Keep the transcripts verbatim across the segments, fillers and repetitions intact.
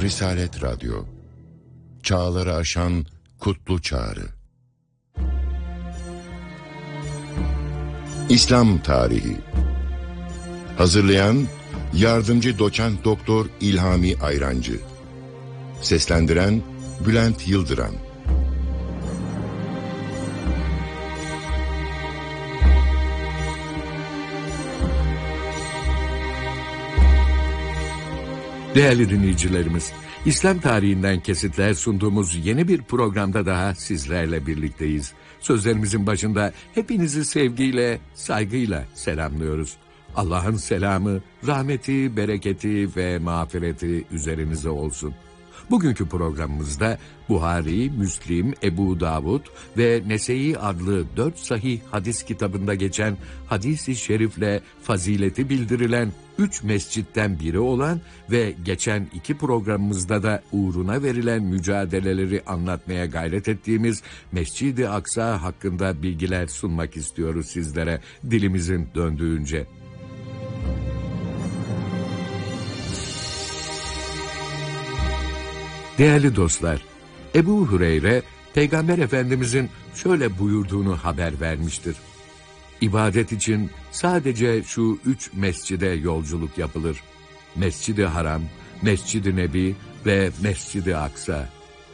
Risalet Radyo, çağları aşan kutlu çağrı. İslam Tarihi. Hazırlayan Yardımcı Doçent Doktor İlhami Ayrancı. Seslendiren Bülent Yıldıran. Değerli dinleyicilerimiz, İslam tarihinden kesitler sunduğumuz yeni bir programda daha sizlerle birlikteyiz. Sözlerimizin başında hepinizi sevgiyle, saygıyla selamlıyoruz. Allah'ın selamı, rahmeti, bereketi ve mağfireti üzerinize olsun. Bugünkü programımızda Buhari, Müslim, Ebu Davud ve Nese'i adlı dört sahih hadis kitabında geçen hadis-i şerifle fazileti bildirilen üç mescitten biri olan ve geçen iki programımızda da uğruna verilen mücadeleleri anlatmaya gayret ettiğimiz Mescid-i Aksa hakkında bilgiler sunmak istiyoruz sizlere dilimizin döndüğünce. Değerli dostlar, Ebu Hureyre, Peygamber Efendimizin şöyle buyurduğunu haber vermiştir. İbadet için sadece şu üç mescide yolculuk yapılır. Mescid-i Haram, Mescid-i Nebi ve Mescid-i Aksa.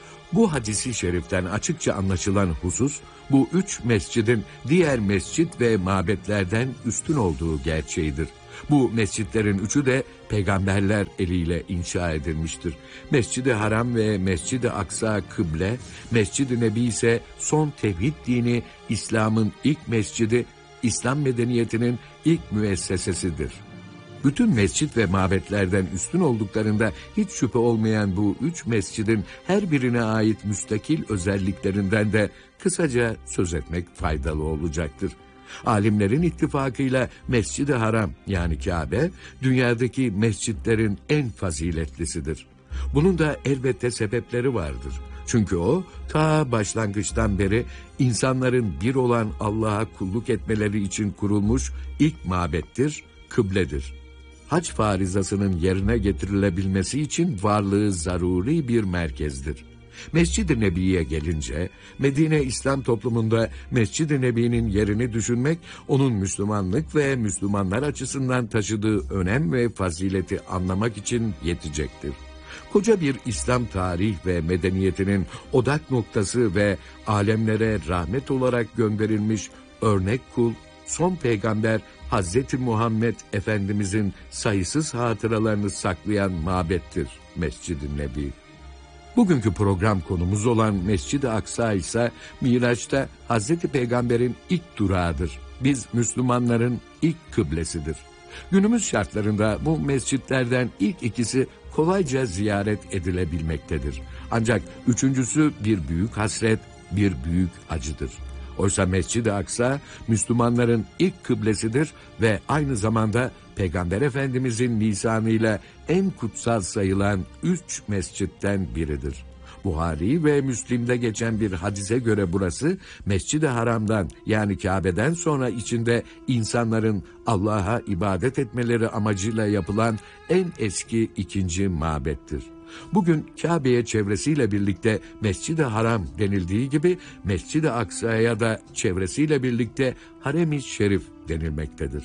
Bu hadisi şeriften açıkça anlaşılan husus, bu üç mescidin diğer mescit ve mabetlerden üstün olduğu gerçeğidir. Bu mescitlerin üçü de peygamberler eliyle inşa edilmiştir. Mescid-i Haram ve Mescid-i Aksa kıble, Mescid-i Nebi ise son tevhid dini, İslam'ın ilk mescidi, İslam medeniyetinin ilk müessesesidir. Bütün mescit ve mabetlerden üstün olduklarında hiç şüphe olmayan bu üç mescidin her birine ait müstakil özelliklerinden de kısaca söz etmek faydalı olacaktır. Alimlerin ittifakıyla Mescid-i Haram yani Kabe, dünyadaki mescitlerin en faziletlisidir. Bunun da elbette sebepleri vardır. Çünkü o, ta başlangıçtan beri insanların bir olan Allah'a kulluk etmeleri için kurulmuş ilk mabettir, kıbledir. Hac farizasının yerine getirilebilmesi için varlığı zaruri bir merkezdir. Mescid-i Nebi'ye gelince, Medine İslam toplumunda Mescid-i Nebi'nin yerini düşünmek, onun Müslümanlık ve Müslümanlar açısından taşıdığı önem ve fazileti anlamak için yetecektir. Koca bir İslam tarih ve medeniyetinin odak noktası ve alemlere rahmet olarak gönderilmiş örnek kul, son peygamber Hazreti Muhammed Efendimizin sayısız hatıralarını saklayan mabettir Mescid-i Nebi. Bugünkü program konumuz olan Mescid-i Aksa ise Miraç'ta Hazreti Peygamber'in ilk durağıdır. Biz Müslümanların ilk kıblesidir. Günümüz şartlarında bu mescitlerden ilk ikisi kolayca ziyaret edilebilmektedir. Ancak üçüncüsü bir büyük hasret, bir büyük acıdır. Oysa Mescid-i Aksa Müslümanların ilk kıblesidir ve aynı zamanda Peygamber Efendimizin lisanıyla en kutsal sayılan üç mescitten biridir. Buhari ve Müslim'de geçen bir hadise göre burası Mescid-i Haram'dan yani Kabe'den sonra içinde insanların Allah'a ibadet etmeleri amacıyla yapılan en eski ikinci mabettir. Bugün Kabe'ye çevresiyle birlikte Mescid-i Haram denildiği gibi Mescid-i Aksa'ya da çevresiyle birlikte Harem-i Şerif denilmektedir.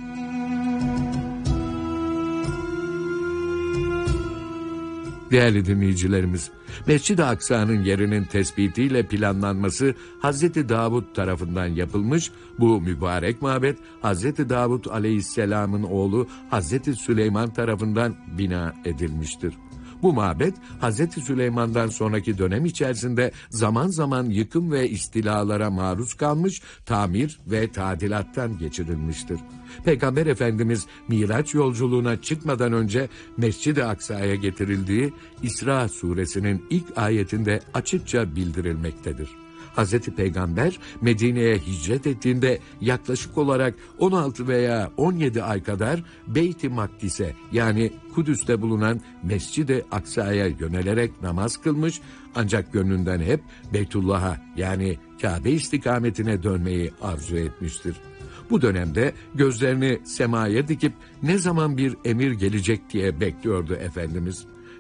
Değerli dinleyicilerimiz, Mescid-i Aksa'nın yerinin tespitiyle planlanması Hazreti Davud tarafından yapılmış, bu mübarek mabet Hazreti Davud aleyhisselamın oğlu Hazreti Süleyman tarafından bina edilmiştir. Bu mabet Hazreti Süleyman'dan sonraki dönem içerisinde zaman zaman yıkım ve istilalara maruz kalmış, tamir ve tadilattan geçirilmiştir. Peygamber Efendimiz Miraç yolculuğuna çıkmadan önce Mescid-i Aksa'ya getirildiği İsra suresinin ilk ayetinde açıkça bildirilmektedir. Hazreti Peygamber Medine'ye hicret ettiğinde yaklaşık olarak on altı veya on yedi ay kadar Beyt-i Makdis'e yani Kudüs'te bulunan Mescid-i Aksa'ya yönelerek namaz kılmış, ancak gönlünden hep Beytullah'a yani Kabe istikametine dönmeyi arzu etmiştir. Bu dönemde gözlerini semaya dikip ne zaman bir emir gelecek diye bekliyordu Efendimiz.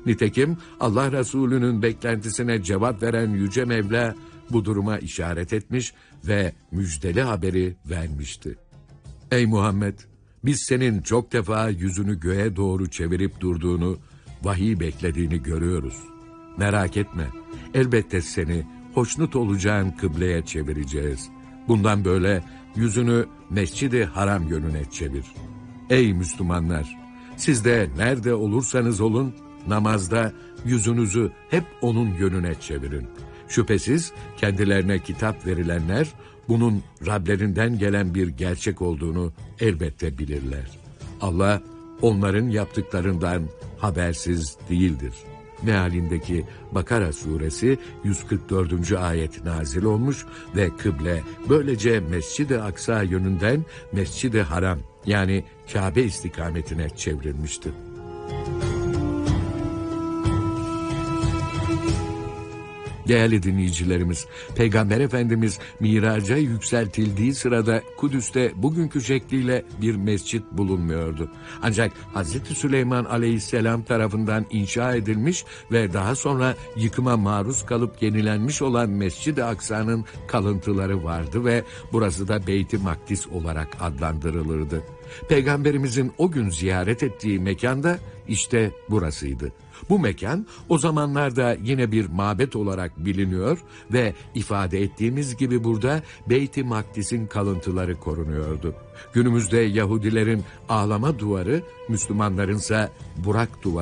Nitekim Allah Resulü'nün beklentisine cevap veren Yüce Mevla bu duruma işaret etmiş ve müjdeli haberi vermişti. Ey Muhammed! Biz senin çok defa yüzünü göğe doğru çevirip durduğunu, vahiy beklediğini görüyoruz. Merak etme, elbette seni hoşnut olacağın kıbleye çevireceğiz. Bundan böyle yüzünü Mescid-i Haram yönüne çevir. Ey Müslümanlar! Siz de nerede olursanız olun, namazda yüzünüzü hep onun yönüne çevirin. Şüphesiz kendilerine kitap verilenler, bunun Rablerinden gelen bir gerçek olduğunu elbette bilirler. Allah onların yaptıklarından habersiz değildir. Mealindeki Bakara suresi yüz kırk dördüncü ayet nazil olmuş ve kıble böylece Mescid-i Aksa yönünden Mescid-i Haram yani Kabe istikametine çevrilmişti. Değerli dinleyicilerimiz, Peygamber Efendimiz miraca yükseltildiği sırada Kudüs'te bugünkü şekliyle bir mescit bulunmuyordu. Ancak Hazreti Süleyman Aleyhisselam tarafından inşa edilmiş ve daha sonra yıkıma maruz kalıp yenilenmiş olan Mescid-i Aksa'nın kalıntıları vardı ve burası da Beyt-i Makdis olarak adlandırılırdı. Peygamberimizin o gün ziyaret ettiği mekan da işte burasıydı. Bu mekan o zamanlarda yine bir mabet olarak biliniyor ve ifade ettiğimiz gibi burada Beyt-i Makdis'in kalıntıları korunuyordu. Günümüzde Yahudilerin ağlama duvarı, Müslümanlarınsa Burak duvarı